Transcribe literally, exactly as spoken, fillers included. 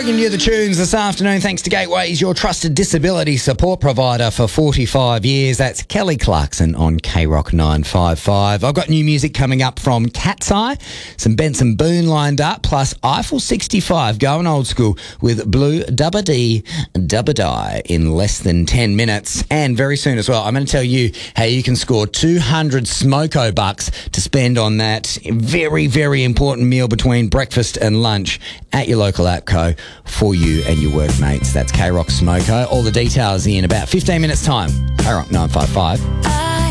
Bringing you the tunes this afternoon thanks to Gateways, your trusted disability support provider for forty-five years. That's Kelly Clarkson on K Rock nine five five. I've got new music coming up from Cat's Eye, some Benson Boone lined up, plus Eiffel sixty-five going old school with Blue Dubba Dee Dubba Die in less than ten minutes. And very soon as well, I'm going to tell you how you can score two hundred Smoko bucks to spend on that very, very important meal between breakfast and lunch at your local APCO for you and your workmates. That's K Rock Smoko. All the details in about fifteen minutes time. K Rock nine five five.